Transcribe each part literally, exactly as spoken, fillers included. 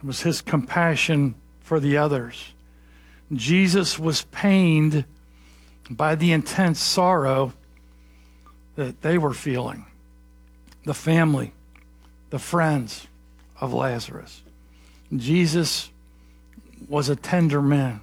It was his compassion for the others. Jesus was pained by the intense sorrow that they were feeling. The family, the friends of Lazarus. Jesus was a tender man.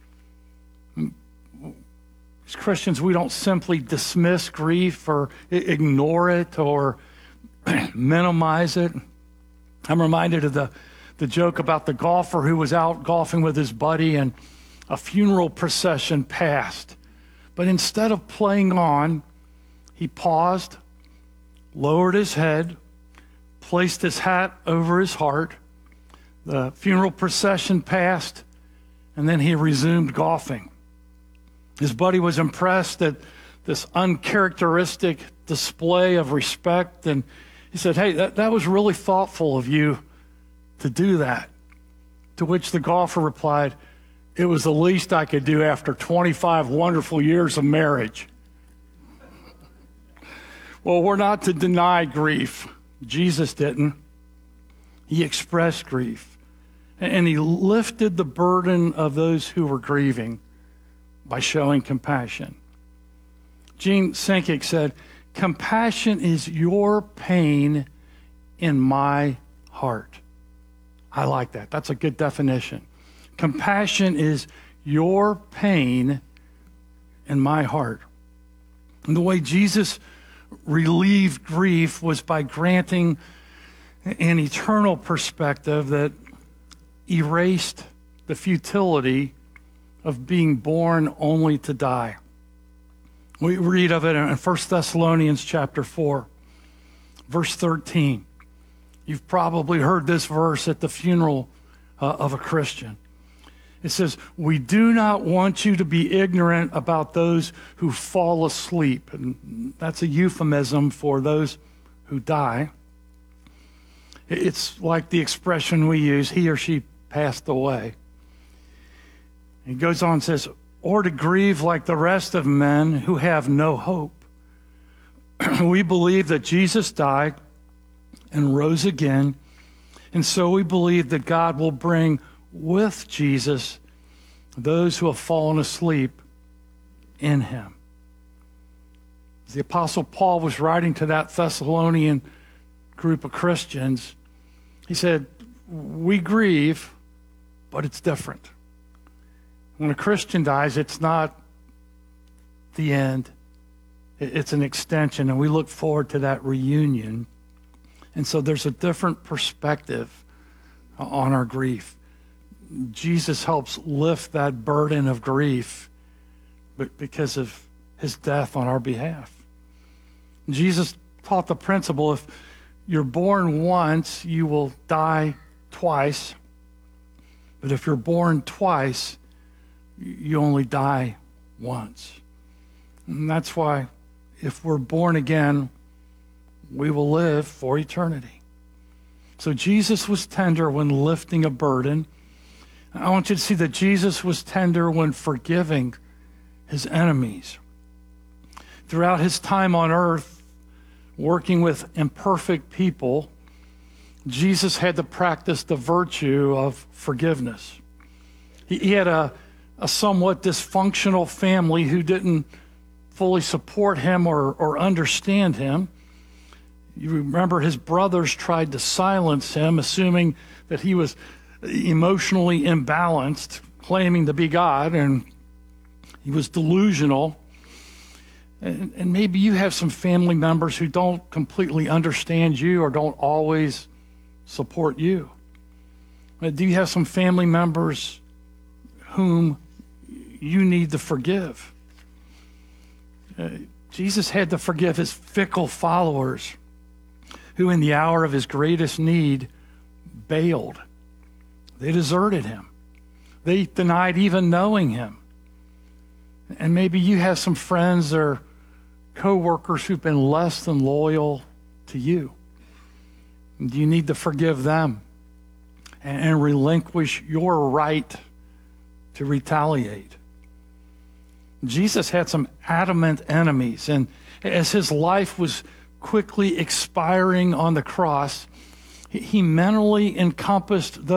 As Christians, we don't simply dismiss grief or ignore it or minimize it. I'm reminded of the, the joke about the golfer who was out golfing with his buddy and a funeral procession passed. But instead of playing on, he paused, lowered his head, placed his hat over his heart. The funeral procession passed, and then he resumed golfing. His buddy was impressed at this uncharacteristic display of respect, and he said, "Hey, that, that was really thoughtful of you to do that." To which the golfer replied, "It was the least I could do after twenty-five wonderful years of marriage." Well, we're not to deny grief. Jesus didn't. He expressed grief. And he lifted the burden of those who were grieving by showing compassion. Gene Sinkic said, "Compassion is your pain in my heart." I like that. That's a good definition. Compassion is your pain in my heart. And the way Jesus relieved grief was by granting an eternal perspective that erased the futility of being born only to die. We read of it in First Thessalonians chapter four, verse thirteen. You've probably heard this verse at the funeral uh, of a Christian. It says, "We do not want you to be ignorant about those who fall asleep." And that's a euphemism for those who die. It's like the expression we use, "he or she passed away." He goes on and says, "Or to grieve like the rest of men who have no hope." We believe that Jesus died and rose again, and so we believe that God will bring with Jesus those who have fallen asleep in him. As the Apostle Paul was writing to that Thessalonian group of Christians, he said, "We grieve, but it's different. When a Christian dies, it's not the end. It's an extension, and we look forward to that reunion." And so there's a different perspective on our grief. Jesus helps lift that burden of grief because of his death on our behalf. Jesus taught the principle, if you're born once, you will die twice. But if you're born twice, you only die once. And that's why if we're born again, we will live for eternity. So Jesus was tender when lifting a burden. I want you to see that Jesus was tender when forgiving his enemies. Throughout his time on earth, working with imperfect people, Jesus had to practice the virtue of forgiveness. He, he had a, a somewhat dysfunctional family who didn't fully support him or, or understand him. You remember his brothers tried to silence him, assuming that he was emotionally imbalanced, claiming to be God, and he was delusional. And, and maybe you have some family members who don't completely understand you or don't always support you. Do you have some family members whom you need to forgive? Uh, Jesus had to forgive his fickle followers who in the hour of his greatest need bailed. They deserted him. They denied even knowing him. And maybe you have some friends or co-workers who've been less than loyal to you. Do you need to forgive them and, and relinquish your right to retaliate? Jesus had some adamant enemies, and as his life was quickly expiring on the cross, he, he mentally encompassed those